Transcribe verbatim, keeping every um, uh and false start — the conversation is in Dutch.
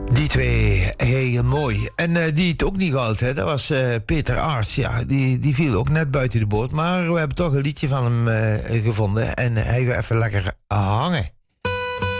Die twee, heel mooi. En uh, die het ook niet gehaald, hè, dat was uh, Peter Aarts. Ja, die, die viel ook net buiten de boot. Maar we hebben toch een liedje van hem uh, gevonden. En hij gaat even lekker hangen.